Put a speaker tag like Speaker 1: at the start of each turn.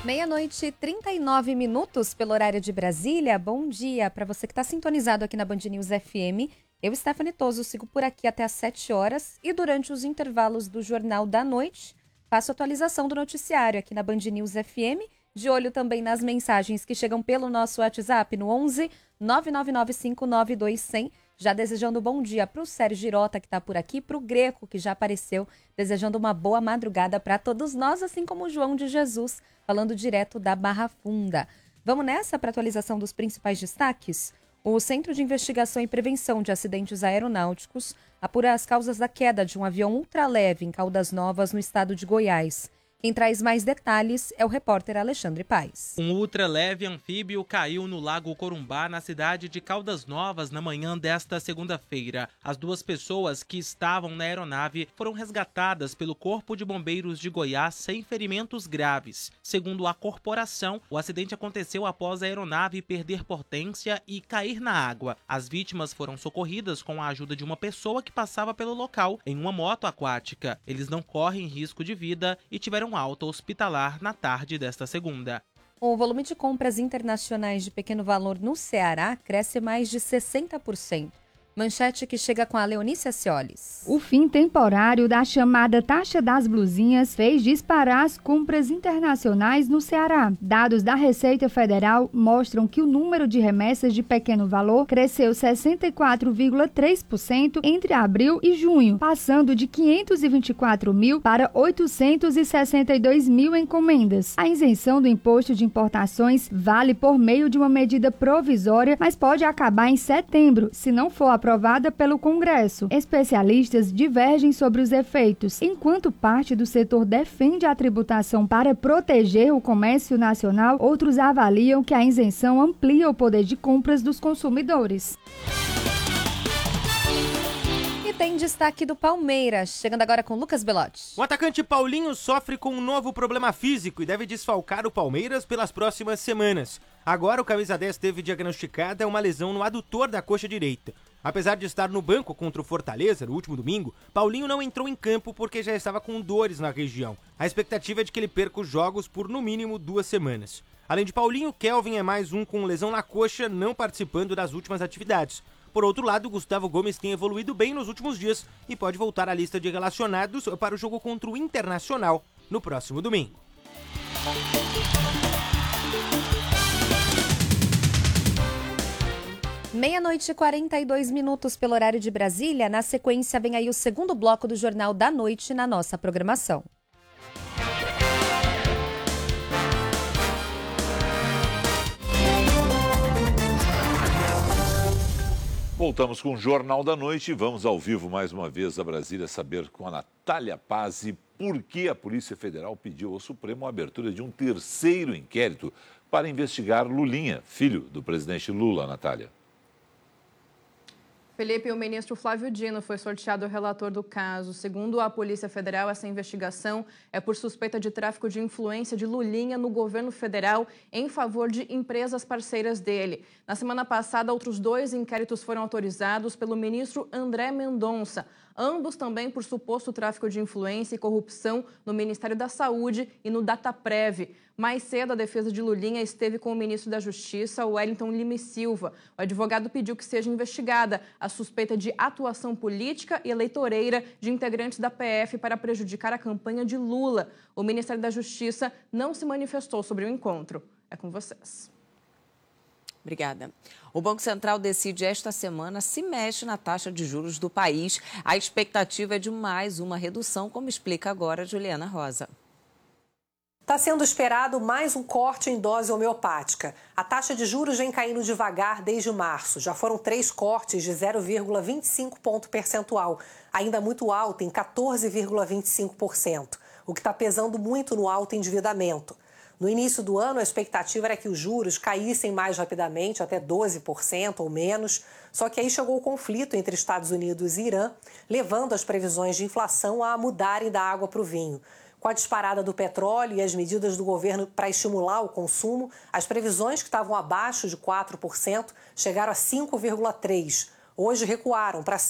Speaker 1: Meia-noite e 39 minutos pelo horário de Brasília. Bom dia para você que está sintonizado aqui na Band News FM. Eu, Stephanie Toso, sigo por aqui até às 7 horas e durante os intervalos do Jornal da Noite, faço atualização do noticiário aqui na Band News FM, de olho também nas mensagens que chegam pelo nosso WhatsApp no 11 999592100. Já desejando bom dia para o Sérgio Girota, que está por aqui, para o Greco, que já apareceu, desejando uma boa madrugada para todos nós, assim como o João de Jesus, falando direto da Barra Funda. Vamos nessa para a atualização dos principais destaques? O Centro de Investigação e Prevenção de Acidentes Aeronáuticos apura as causas da queda de um avião ultraleve em Caldas Novas, no estado de Goiás. Quem traz mais detalhes é o repórter Alexandre Paes.
Speaker 2: Um ultraleve anfíbio caiu no Lago Corumbá, na cidade de Caldas Novas, na manhã desta segunda-feira. As duas pessoas que estavam na aeronave foram resgatadas pelo Corpo de Bombeiros de Goiás sem ferimentos graves. Segundo a corporação, o acidente aconteceu após a aeronave perder potência e cair na água. As vítimas foram socorridas com a ajuda de uma pessoa que passava pelo local em uma moto aquática. Eles não correm risco de vida e tiveram alta hospitalar na tarde desta segunda.
Speaker 1: O volume de compras internacionais de pequeno valor no Ceará cresce mais de 60%. Manchete que chega com a Leonícia Ciolis.
Speaker 3: O fim temporário da chamada taxa das blusinhas fez disparar as compras internacionais no Ceará. Dados da Receita Federal mostram que o número de remessas de pequeno valor cresceu 64,3% entre abril e junho, passando de 524 mil para 862 mil encomendas. A isenção do imposto de importações vale por meio de uma medida provisória, mas pode acabar em setembro, se não for aprovada pelo Congresso. Especialistas divergem sobre os efeitos. Enquanto parte do setor defende a tributação para proteger o comércio nacional, outros avaliam que a isenção amplia o poder de compras dos consumidores.
Speaker 1: E tem destaque do Palmeiras, chegando agora com Lucas Belotti.
Speaker 4: O atacante Paulinho sofre com um novo problema físico e deve desfalcar o Palmeiras pelas próximas semanas. Agora o camisa 10 teve diagnosticada uma lesão no adutor da coxa direita. Apesar de estar no banco contra o Fortaleza no último domingo, Paulinho não entrou em campo porque já estava com dores na região. A expectativa é de que ele perca os jogos por no mínimo 2 semanas. Além de Paulinho, Kelvin é mais um com lesão na coxa, não participando das últimas atividades. Por outro lado, Gustavo Gomes tem evoluído bem nos últimos dias e pode voltar à lista de relacionados para o jogo contra o Internacional no próximo domingo.
Speaker 1: Meia-noite e 42 minutos pelo horário de Brasília. Na sequência, vem aí o segundo bloco do Jornal da Noite na nossa programação.
Speaker 5: Voltamos com o Jornal da Noite e vamos ao vivo mais uma vez a Brasília saber com a Natália Pazzi por que a Polícia Federal pediu ao Supremo a abertura de um terceiro inquérito para investigar Lulinha, filho do presidente Lula, Natália.
Speaker 6: Felipe, o ministro Flávio Dino foi sorteado relator do caso. Segundo a Polícia Federal, essa investigação é por suspeita de tráfico de influência de Lulinha no governo federal em favor de empresas parceiras dele. Na semana passada, outros 2 inquéritos foram autorizados pelo ministro André Mendonça, ambos também por suposto tráfico de influência e corrupção no Ministério da Saúde e no Dataprev. Mais cedo, a defesa de Lulinha esteve com o ministro da Justiça, Wellington Lima e Silva. O advogado pediu que seja investigada a suspeita de atuação política e eleitoreira de integrantes da PF para prejudicar a campanha de Lula. O Ministério da Justiça não se manifestou sobre o encontro. É com vocês.
Speaker 7: Obrigada. O Banco Central decide esta semana se mexe na taxa de juros do país. A expectativa é de mais uma redução, como explica agora Juliana Rosa.
Speaker 8: Está sendo esperado mais um corte em dose homeopática. A taxa de juros vem caindo devagar desde março. Já foram 3 cortes de 0,25 ponto percentual, ainda muito alta, em 14,25%, o que está pesando muito no alto endividamento. No início do ano, a expectativa era que os juros caíssem mais rapidamente, até 12% ou menos. Só que aí chegou o conflito entre Estados Unidos e Irã, levando as previsões de inflação a mudarem da água para o vinho. Com a disparada do petróleo e as medidas do governo para estimular o consumo, as previsões que estavam abaixo de 4% chegaram a 5,3%. Hoje recuaram para